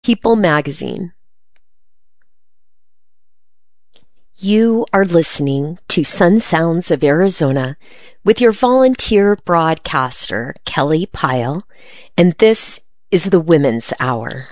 People Magazine. You are listening to Sun Sounds of Arizona with your volunteer broadcaster, Kelly Pyle, and this is the Women's Hour.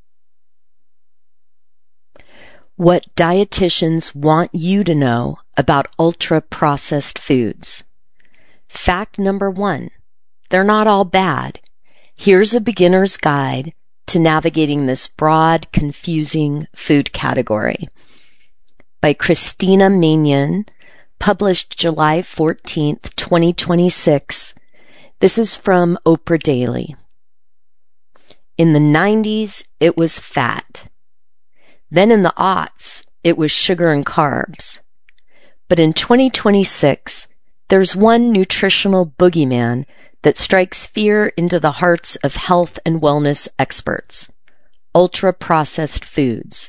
What dietitians want you to know about ultra-processed foods. Fact number 1, they're not all bad. Here's a beginner's guide to navigating this broad, confusing food category. By Christina Manion, published July 14th, 2026. This is from Oprah Daily. In the 90s, it was fat. Then in the aughts, it was sugar and carbs. But in 2026, there's one nutritional boogeyman that strikes fear into the hearts of health and wellness experts. Ultra-processed foods,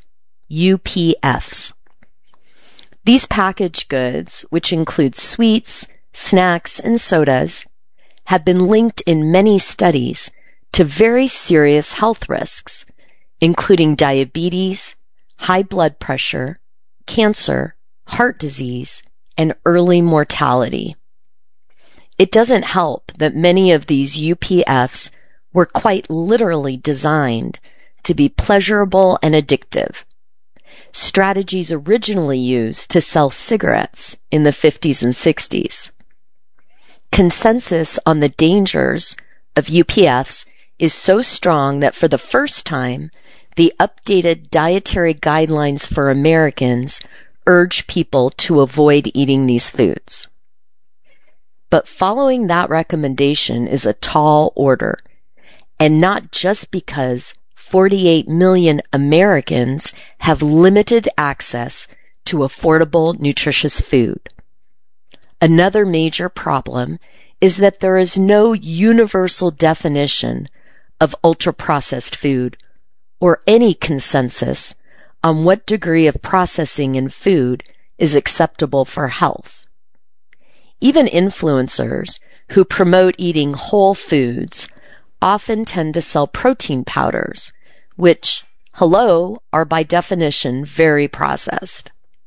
UPFs. These packaged goods, which include sweets, snacks, and sodas, have been linked in many studies to very serious health risks, including diabetes, high blood pressure, cancer, heart disease, and early mortality. It doesn't help that many of these UPFs were quite literally designed to be pleasurable and addictive. Strategies originally used to sell cigarettes in the 50s and 60s. Consensus on the dangers of UPFs is so strong that for the first time, the updated dietary guidelines for Americans urge people to avoid eating these foods. But following that recommendation is a tall order, and not just because 48 million Americans have limited access to affordable, nutritious food. Another major problem is that there is no universal definition of ultra-processed food or any consensus on what degree of processing in food is acceptable for health. Even influencers who promote eating whole foods often tend to sell protein powders, which, are by definition very processed.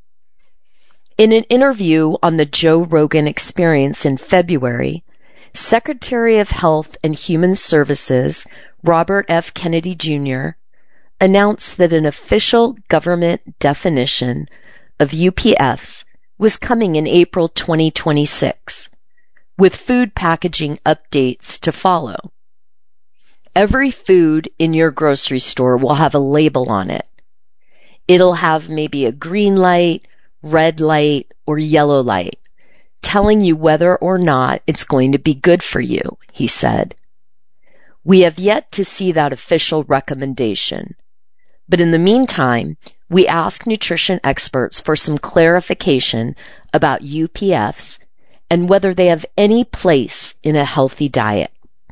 In an interview on the Joe Rogan Experience in February, Secretary of Health and Human Services Robert F. Kennedy Jr. announced that an official government definition of UPFs was coming in April 2026, with food packaging updates to follow. Every food in your grocery store will have a label on it. It'll have maybe a green light, red light, or yellow light, telling you whether or not it's going to be good for you, he said. We have yet to see that official recommendation. But in the meantime, we ask nutrition experts for some clarification about UPFs and whether they have any place in a healthy diet.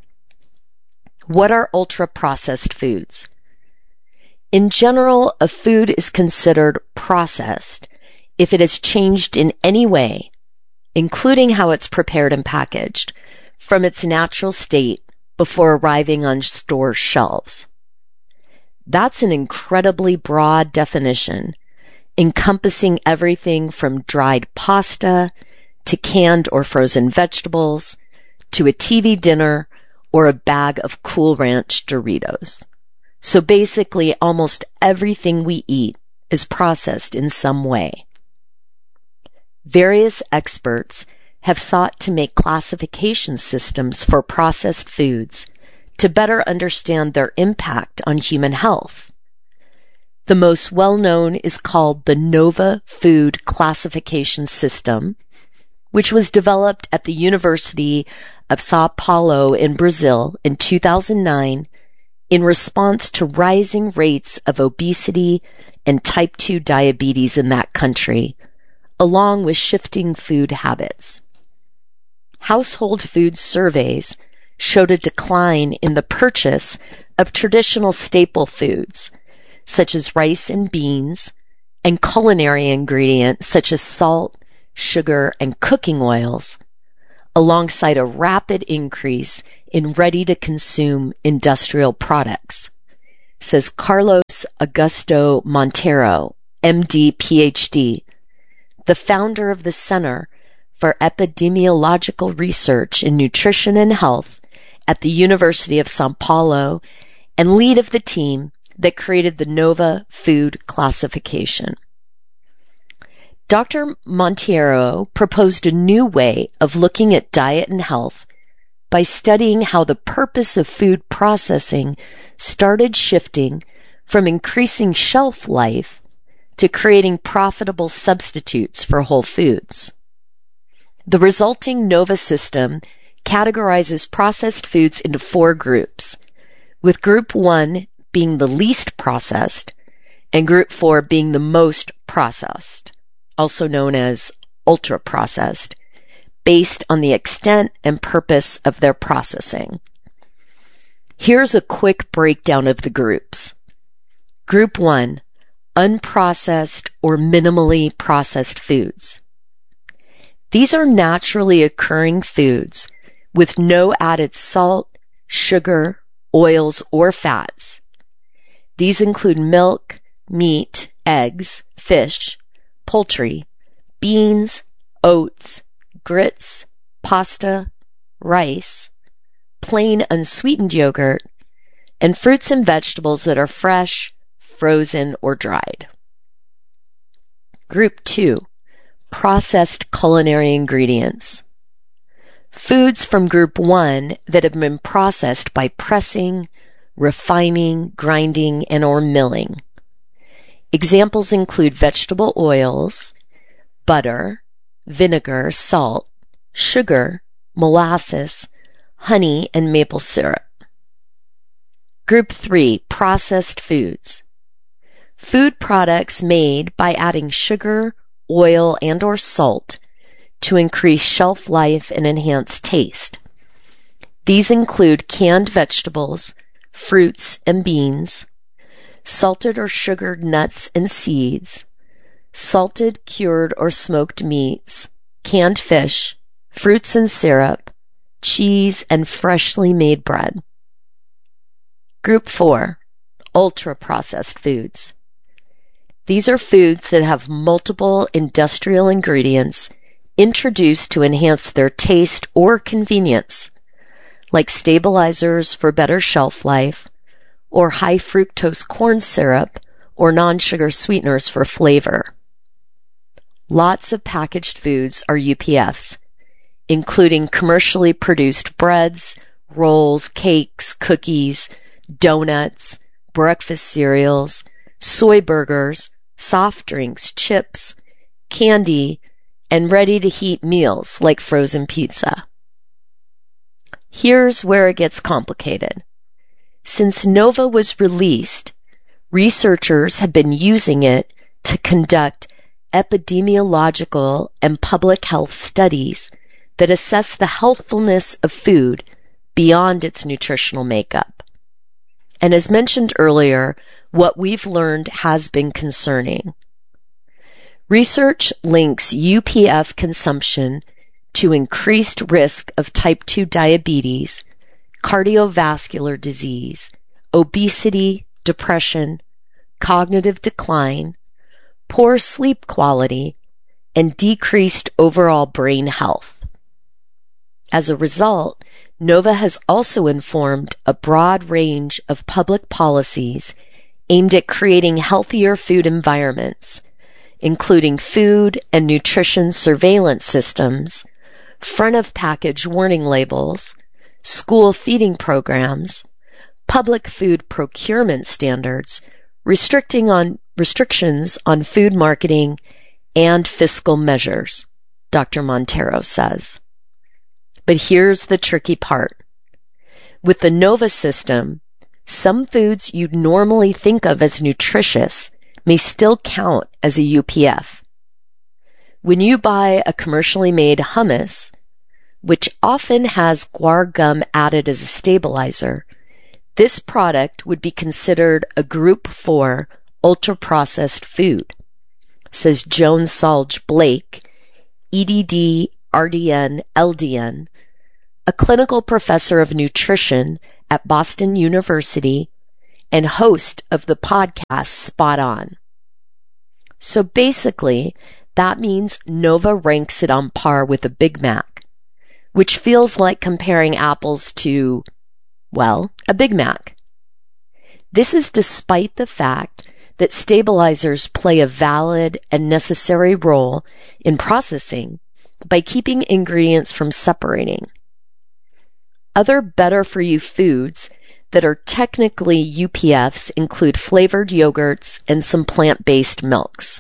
What are ultra-processed foods? In general, a food is considered processed if it is changed in any way, including how it's prepared and packaged, from its natural state before arriving on store shelves. That's an incredibly broad definition, encompassing everything from dried pasta to canned or frozen vegetables to a TV dinner or a bag of Cool Ranch Doritos. So basically, almost everything we eat is processed in some way. Various experts have sought to make classification systems for processed foods to better understand their impact on human health. The most well-known is called the Nova Food Classification System, which was developed at the University of Sao Paulo in Brazil in 2009 in response to rising rates of obesity and type 2 diabetes in that country, along with shifting food habits. Household food surveys showed a decline in the purchase of traditional staple foods, such as rice and beans, and culinary ingredients such as salt, sugar, and cooking oils, alongside a rapid increase in ready-to-consume industrial products. says Carlos Augusto Montero, MD, PhD, the founder of the Center for Epidemiological Research in Nutrition and Health at the University of São Paulo and lead of the team that created the NOVA food classification. Dr. Montero proposed a new way of looking at diet and health by studying how the purpose of food processing started shifting from increasing shelf life to creating profitable substitutes for whole foods. The resulting NOVA system categorizes processed foods into 4 groups, with Group 1 being the least processed and Group 4 being the most processed, also known as ultra-processed, based on the extent and purpose of their processing. Here's a quick breakdown of the groups. Group 1, unprocessed or minimally processed foods. These are naturally occurring foods with no added salt, sugar, oils, or fats. These include milk, meat, eggs, fish, poultry, beans, oats, grits, pasta, rice, plain unsweetened yogurt, and fruits and vegetables that are fresh, frozen, or dried. Group 2, processed culinary ingredients. Foods from Group 1 that have been processed by pressing, refining, grinding, and or milling. Examples include vegetable oils, butter, vinegar, salt, sugar, molasses, honey, and maple syrup. Group 3, processed foods. Food products made by adding sugar, oil, and or salt to increase shelf life and enhance taste. These include canned vegetables, fruits and beans, salted or sugared nuts and seeds, salted, cured, or smoked meats, canned fish, fruits and syrup, cheese, and freshly made bread. Group 4, ultra-processed foods. These are foods that have multiple industrial ingredients introduced to enhance their taste or convenience, like stabilizers for better shelf life, or high fructose corn syrup, or non-sugar sweeteners for flavor. Lots of packaged foods are UPFs, including commercially produced breads, rolls, cakes, cookies, donuts, breakfast cereals, soy burgers, soft drinks, chips, candy, and ready-to-heat meals like frozen pizza. Here's where it gets complicated. Since NOVA was released, researchers have been using it to conduct epidemiological and public health studies that assess the healthfulness of food beyond its nutritional makeup. And as mentioned earlier, what we've learned has been concerning. Research links UPF consumption to increased risk of type 2 diabetes, cardiovascular disease, obesity, depression, cognitive decline, poor sleep quality, and decreased overall brain health. As a result, NOVA has also informed a broad range of public policies aimed at creating healthier food environments, including food and nutrition surveillance systems, front-of-package warning labels, school feeding programs, public food procurement standards, restrictions on food marketing, and fiscal measures, Dr. Montero says. But here's the tricky part. With the NOVA system, some foods you'd normally think of as nutritious may still count as a UPF. When you buy a commercially made hummus, which often has guar gum added as a stabilizer, this product would be considered a Group 4 ultra-processed food, says Joan Salge Blake, EDD, RDN, LDN, a clinical professor of nutrition at Boston University and host of the podcast Spot On. So basically, that means Nova ranks it on par with a Big Mac, which feels like comparing apples to, well, a Big Mac. This is despite the fact that stabilizers play a valid and necessary role in processing by keeping ingredients from separating. Other better-for-you foods that are technically UPFs include flavored yogurts and some plant-based milks.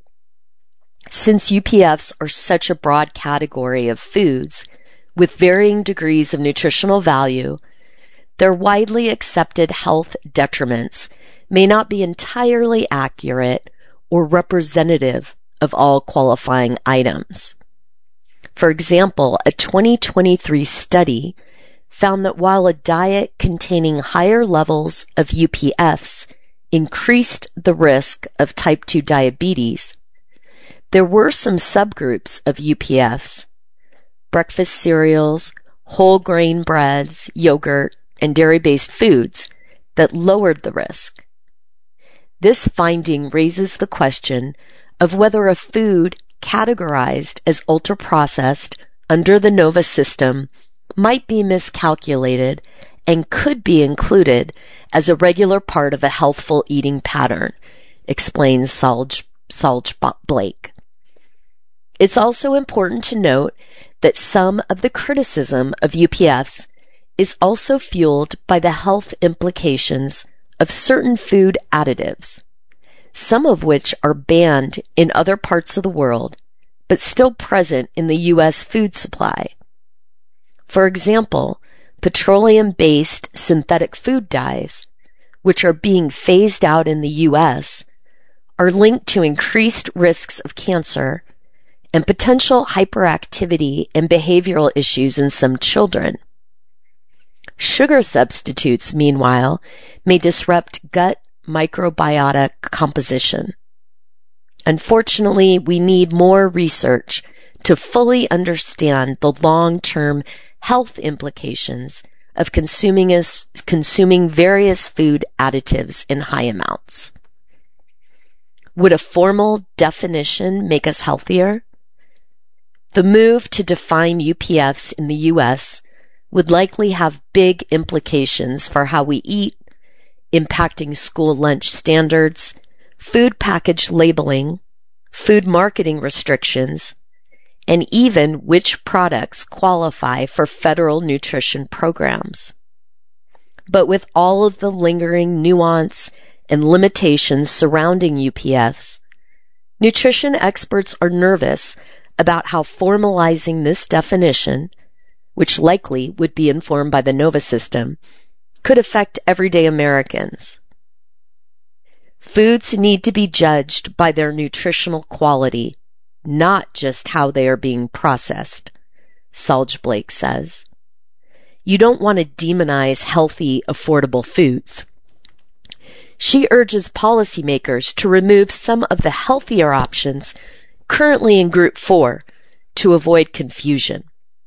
Since UPFs are such a broad category of foods with varying degrees of nutritional value, their widely accepted health detriments may not be entirely accurate or representative of all qualifying items. For example, a 2023 study found that while a diet containing higher levels of UPFs increased the risk of type 2 diabetes, there were some subgroups of UPFs, breakfast cereals, whole grain breads, yogurt, and dairy-based foods, that lowered the risk. This finding raises the question of whether a food categorized as ultra-processed under the NOVA system might be miscalculated and could be included as a regular part of a healthful eating pattern, explains Salge Blake. It's also important to note that some of the criticism of UPFs is also fueled by the health implications of certain food additives, some of which are banned in other parts of the world, but still present in the U.S. food supply. For example, petroleum-based synthetic food dyes, which are being phased out in the U.S., are linked to increased risks of cancer and potential hyperactivity and behavioral issues in some children. Sugar substitutes, meanwhile, may disrupt gut microbiota composition. Unfortunately, we need more research to fully understand the long-term health implications of consuming various food additives in high amounts. Would a formal definition make us healthier? The move to define UPFs in the U.S. would likely have big implications for how we eat, impacting school lunch standards, food package labeling, food marketing restrictions, and even which products qualify for federal nutrition programs. But with all of the lingering nuance and limitations surrounding UPFs, nutrition experts are nervous about how formalizing this definition, which likely would be informed by the NOVA system, could affect everyday Americans. Foods need to be judged by their nutritional quality, not just how they are being processed, Salge Blake says. You don't want to demonize healthy, affordable foods. She urges policymakers to remove some of the healthier options currently in Group 4 to avoid confusion.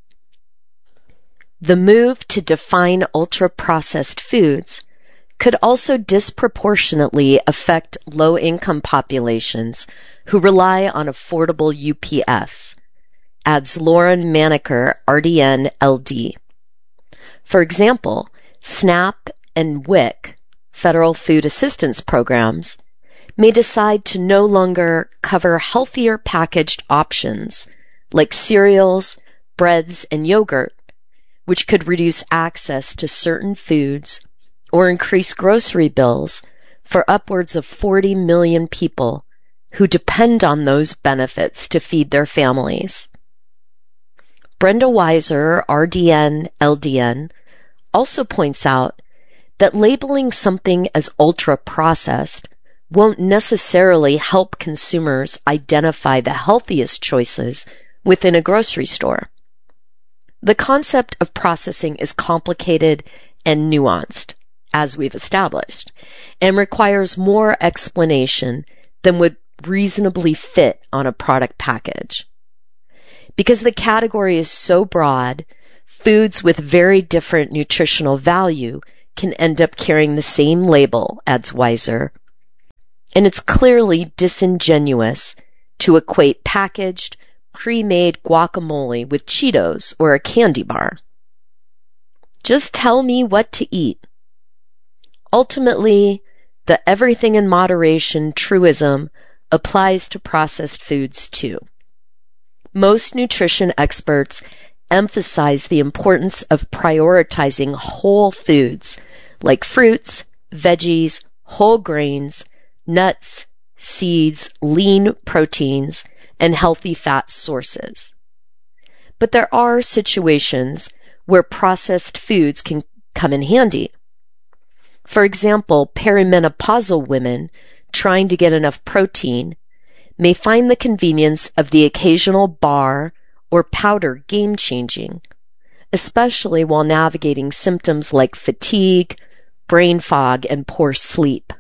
The move to define ultra-processed foods could also disproportionately affect low-income populations who rely on affordable UPFs, adds Lauren Maneker, RDN-LD. For example, SNAP and WIC, Federal Food Assistance Programs, may decide to no longer cover healthier packaged options like cereals, breads, and yogurt, which could reduce access to certain foods or increase grocery bills for upwards of 40 million people who depend on those benefits to feed their families. Brenda Weiser, RDN, LDN, also points out that labeling something as ultra-processed won't necessarily help consumers identify the healthiest choices within a grocery store. The concept of processing is complicated and nuanced, as we've established, and requires more explanation than would reasonably fit on a product package. Because the category is so broad, foods with very different nutritional value can end up carrying the same label, adds Weiser. And it's clearly disingenuous to equate packaged, pre-made guacamole with Cheetos or a candy bar. Just tell me what to eat. Ultimately, the everything in moderation truism applies to processed foods too. Most nutrition experts emphasize the importance of prioritizing whole foods like fruits, veggies, whole grains, nuts, seeds, lean proteins, and healthy fat sources. But there are situations where processed foods can come in handy. For example, perimenopausal women trying to get enough protein may find the convenience of the occasional bar or powder game-changing, especially while navigating symptoms like fatigue, brain fog, and poor sleep.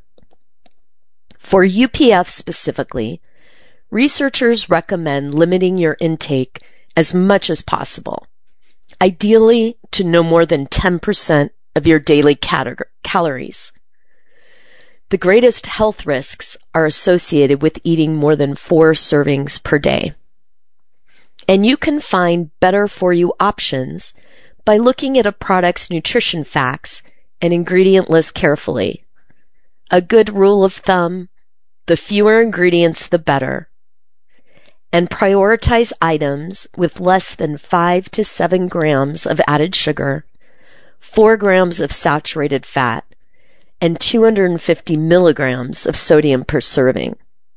For UPF specifically, researchers recommend limiting your intake as much as possible, ideally to no more than 10% of your daily calories. The greatest health risks are associated with eating more than 4 servings per day. And you can find better for you options by looking at a product's nutrition facts and ingredient list carefully. A good rule of thumb, the fewer ingredients the better. And prioritize items with less than 5 to 7 grams of added sugar, 4 grams of saturated fat, and 250 milligrams of sodium per serving.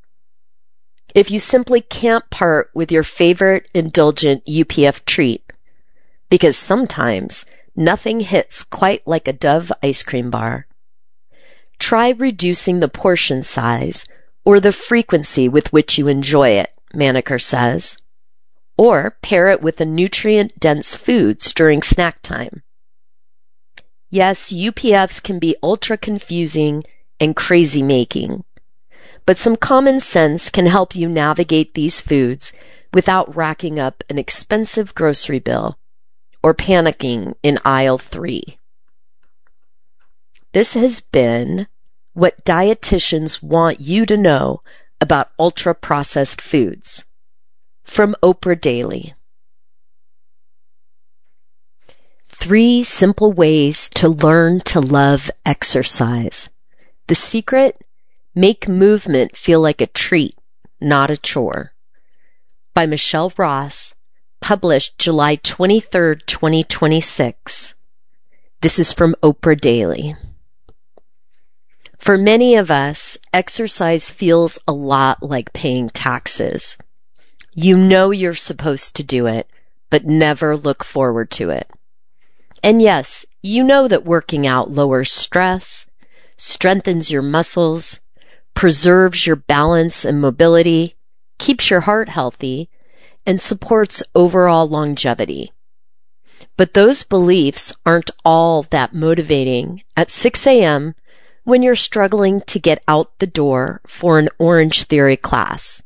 If you simply can't part with your favorite indulgent UPF treat, because sometimes nothing hits quite like a Dove ice cream bar, try reducing the portion size or the frequency with which you enjoy it, Maneker says, or pair it with the nutrient-dense foods during snack time. Yes, UPFs can be ultra confusing and crazy making, but some common sense can help you navigate these foods without racking up an expensive grocery bill or panicking in aisle 3. This has been what dietitians want you to know about ultra-processed foods from Oprah Daily. 3 simple ways to learn to love exercise. The secret? Make movement feel like a treat, not a chore. By Michelle Ross, published July 23, 2026. This is from Oprah Daily. For many of us, exercise feels a lot like paying taxes. You know you're supposed to do it, but never look forward to it. And yes, you know that working out lowers stress, strengthens your muscles, preserves your balance and mobility, keeps your heart healthy, and supports overall longevity. But those beliefs aren't all that motivating at 6 a.m. when you're struggling to get out the door for an Orange Theory class.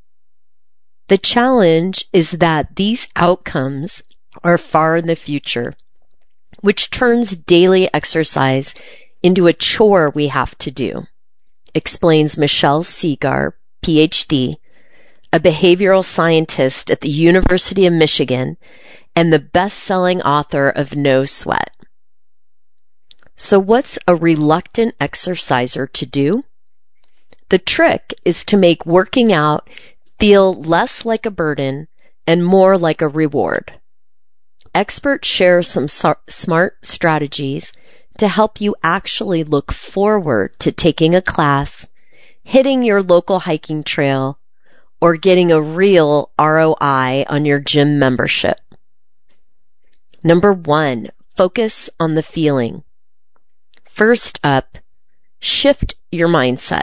The challenge is that these outcomes are far in the future, which turns daily exercise into a chore we have to do, explains Michelle Segar, PhD, a behavioral scientist at the University of Michigan and the best-selling author of No Sweat. So what's a reluctant exerciser to do? The trick is to make working out feel less like a burden and more like a reward. Experts share some smart strategies to help you actually look forward to taking a class, hitting your local hiking trail, or getting a real ROI on your gym membership. Number 1, focus on the feeling. First up, shift your mindset.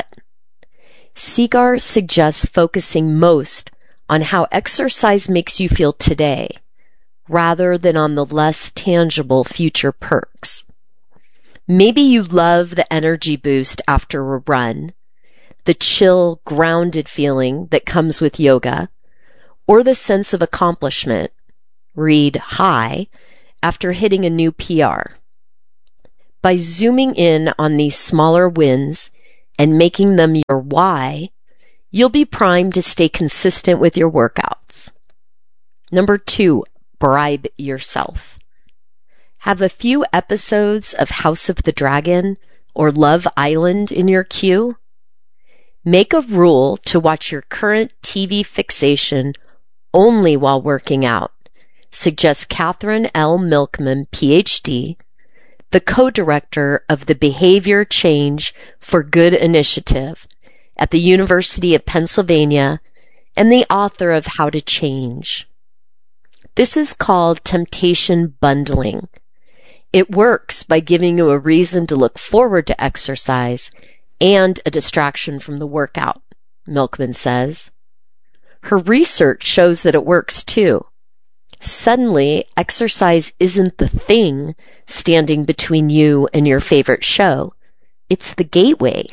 Segar suggests focusing most on how exercise makes you feel today, rather than on the less tangible future perks. Maybe you love the energy boost after a run, the chill, grounded feeling that comes with yoga, or the sense of accomplishment, read high, after hitting a new PR. By zooming in on these smaller wins and making them your why, you'll be primed to stay consistent with your workouts. Number 2, bribe yourself. Have a few episodes of House of the Dragon or Love Island in your queue. Make a rule to watch your current TV fixation only while working out, suggests Catherine L. Milkman, PhD, the co-director of the Behavior Change for Good initiative at the University of Pennsylvania and the author of How to Change. This is called temptation bundling. It works by giving you a reason to look forward to exercise and a distraction from the workout, Milkman says. Her research shows that it works too. Suddenly, exercise isn't the thing standing between you and your favorite show. It's the gateway.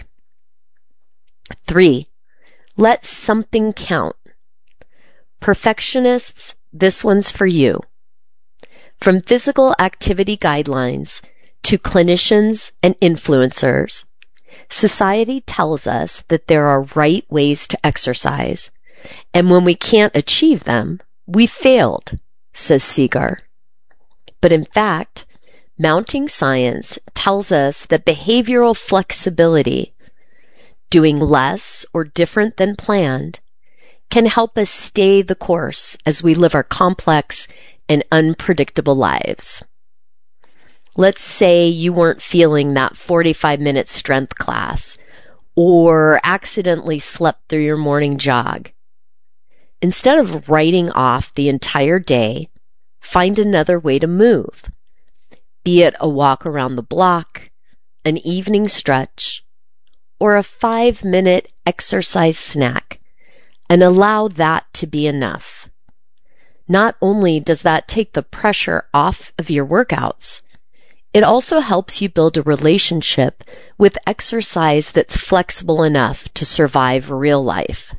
3, let something count. Perfectionists, this one's for you. From physical activity guidelines to clinicians and influencers, society tells us that there are right ways to exercise, and when we can't achieve them, we failed, says Seeger. But in fact, mounting science tells us that behavioral flexibility, doing less or different than planned, can help us stay the course as we live our complex and unpredictable lives. Let's say you weren't feeling that 45-minute strength class or accidentally slept through your morning jog. Instead of writing off the entire day, find another way to move, be it a walk around the block, an evening stretch, or a 5-minute exercise snack, and allow that to be enough. Not only does that take the pressure off of your workouts, it also helps you build a relationship with exercise that's flexible enough to survive real life.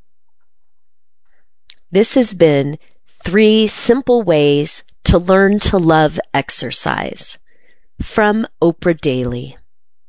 This has been 3 simple ways to learn to love exercise from Oprah Daily.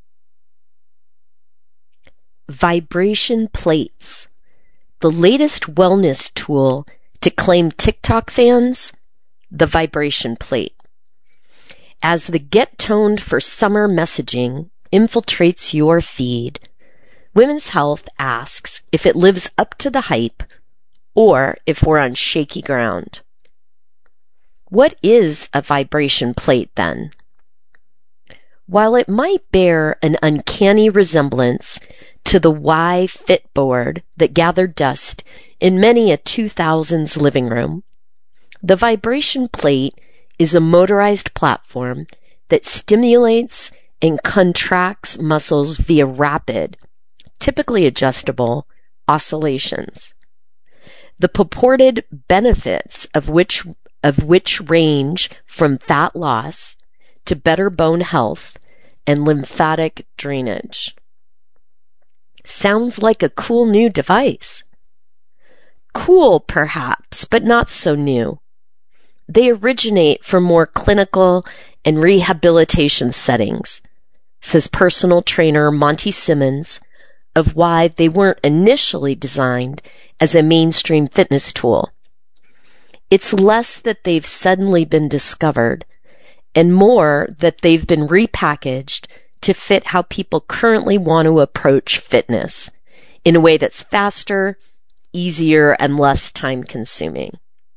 Vibration plates, the latest wellness tool to claim TikTok fans, the vibration plate. As the Get Toned for Summer messaging infiltrates your feed, Women's Health asks if it lives up to the hype or if we're on shaky ground. What is a vibration plate then? While it might bear an uncanny resemblance to the Y Fit board that gathered dust in many a 2000s living room, the vibration plate is a motorized platform that stimulates and contracts muscles via rapid, typically adjustable, oscillations. The purported benefits of which range from fat loss to better bone health and lymphatic drainage. Sounds like a cool new device. Cool, perhaps, but not so new. They originate from more clinical and rehabilitation settings, says personal trainer Monty Simmons, of why they weren't initially designed as a mainstream fitness tool. It's less that they've suddenly been discovered, and more that they've been repackaged to fit how people currently want to approach fitness in a way that's faster, easier, and less time-consuming.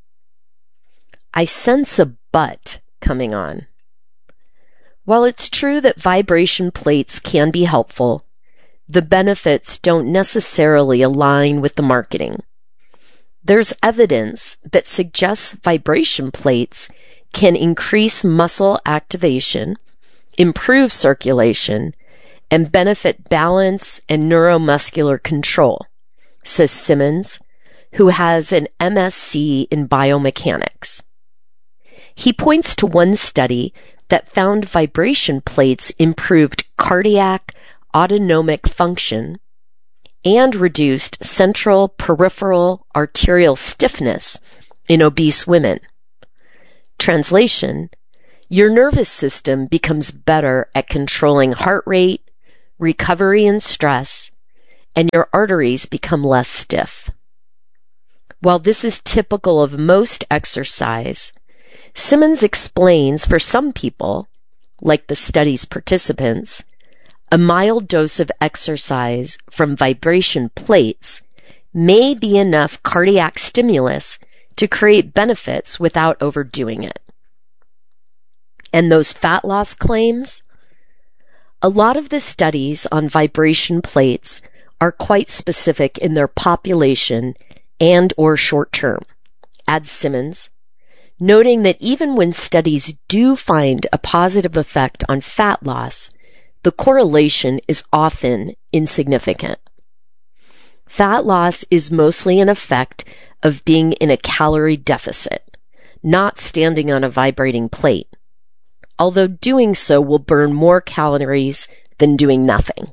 I sense a but coming on. While it's true that vibration plates can be helpful, the benefits don't necessarily align with the marketing. There's evidence that suggests vibration plates can increase muscle activation, improve circulation, and benefit balance and neuromuscular control, says Simmons, who has an MSc in biomechanics. He points to one study that found vibration plates improved cardiac autonomic function and reduced central peripheral arterial stiffness in obese women. Translation: Your nervous system becomes better at controlling heart rate, recovery and stress, and your arteries become less stiff. While this is typical of most exercise, Simmons explains for some people, like the study's participants, a mild dose of exercise from vibration plates may be enough cardiac stimulus to create benefits without overdoing it. And those fat loss claims? A lot of the studies on vibration plates are quite specific in their population and or short term, adds Simmons, noting that even when studies do find a positive effect on fat loss, the correlation is often insignificant. Fat loss is mostly an effect of being in a calorie deficit, not standing on a vibrating plate, although doing so will burn more calories than doing nothing.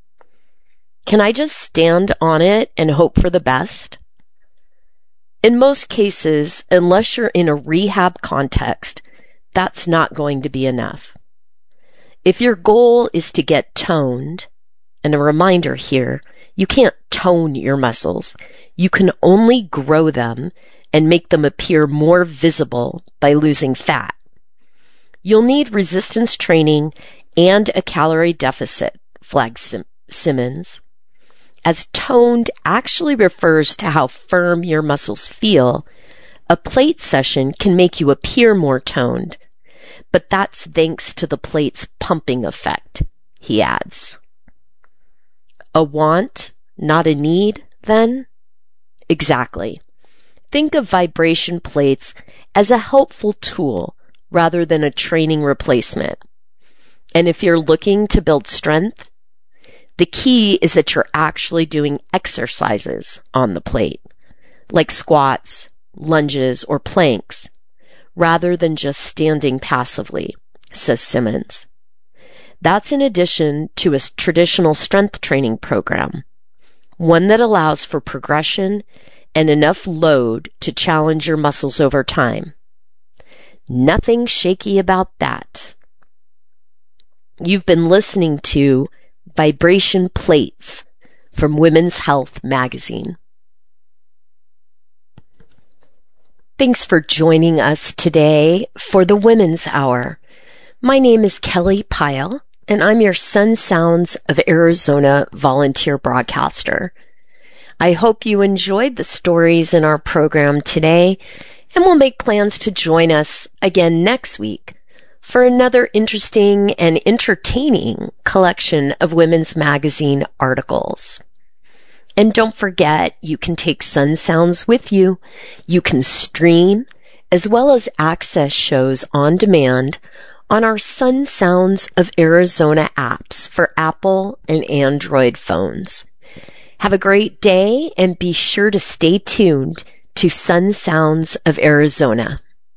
Can I just stand on it and hope for the best? In most cases, unless you're in a rehab context, that's not going to be enough. If your goal is to get toned, and a reminder here, you can't tone your muscles. You can only grow them and make them appear more visible by losing fat. You'll need resistance training and a calorie deficit, flags Simmons, as toned actually refers to how firm your muscles feel. A plate session can make you appear more toned, but that's thanks to the plate's pumping effect, he adds. A want, not a need, then? Exactly. Think of vibration plates as a helpful tool rather than a training replacement. And if you're looking to build strength, the key is that you're actually doing exercises on the plate, like squats, lunges, or planks, rather than just standing passively, says Simmons. That's in addition to a traditional strength training program, one that allows for progression and enough load to challenge your muscles over time. Nothing shaky about that. You've been listening to Vibration Plates from Women's Health magazine. Thanks for joining us today for the Women's Hour. My name is Kelly Pyle, and I'm your Sun Sounds of Arizona volunteer broadcaster. I hope you enjoyed the stories in our program today, and will make plans to join us again next week for another interesting and entertaining collection of women's magazine articles. And don't forget, you can take Sun Sounds with you. You can stream as well as access shows on demand on our Sun Sounds of Arizona apps for Apple and Android phones. Have a great day and be sure to stay tuned to Sun Sounds of Arizona.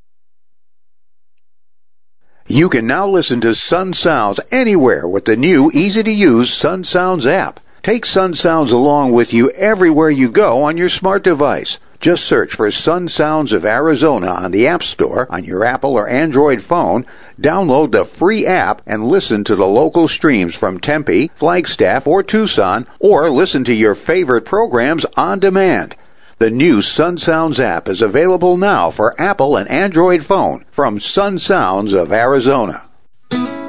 You can now listen to Sun Sounds anywhere with the new, easy-to-use Sun Sounds app. Take Sun Sounds along with you everywhere you go on your smart device. Just search for Sun Sounds of Arizona on the App Store on your Apple or Android phone, download the free app, and listen to the local streams from Tempe, Flagstaff, or Tucson, or listen to your favorite programs on demand. The new Sun Sounds app is available now for Apple and Android phone from Sun Sounds of Arizona.